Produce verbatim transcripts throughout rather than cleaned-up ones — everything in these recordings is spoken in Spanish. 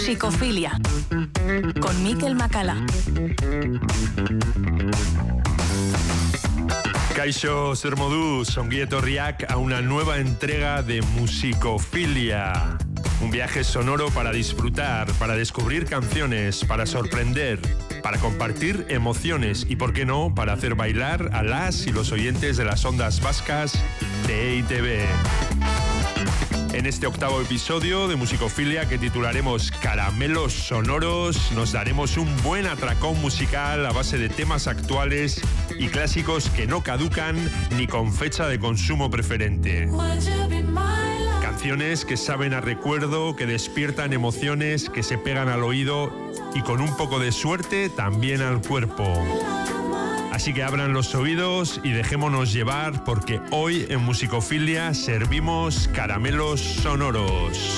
Musicofilia con Mikel Macala. Kaixo, zer moduz, ongi etorriak a una nueva entrega de Musicofilia. Un viaje sonoro para disfrutar, para descubrir canciones, para sorprender, para compartir emociones y, por qué no, para hacer bailar a las y los oyentes de las ondas vascas de E I Te Be. En este octavo episodio de Musicofilia, que titularemos Caramelos Sonoros, nos daremos un buen atracón musical a base de temas actuales y clásicos que no caducan ni con fecha de consumo preferente. Canciones que saben a recuerdo, que despiertan emociones, que se pegan al oído y, con un poco de suerte, también al cuerpo. Así que abran los oídos y dejémonos llevar, porque hoy en Musicofilia servimos caramelos sonoros.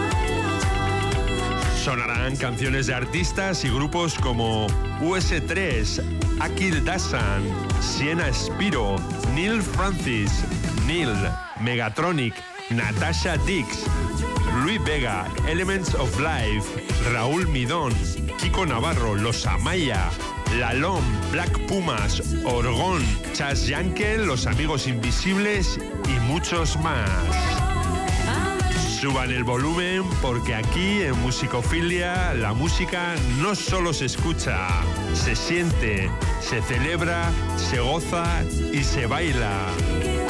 Sonarán canciones de artistas y grupos como U S tres, Akil Dasan, Siena Spiro, Neil Francis, Neil, Megatronic, Natasha Dix, Luis Vega, Elements of Life, Raúl Midón, Kiko Navarro, Los Amaya, Lalom, Black Pumas, Orgón, Chas Yankel, Los Amigos Invisibles y muchos más. Suban el volumen, porque aquí en Musicofilia la música no solo se escucha, se siente, se celebra, se goza y se baila.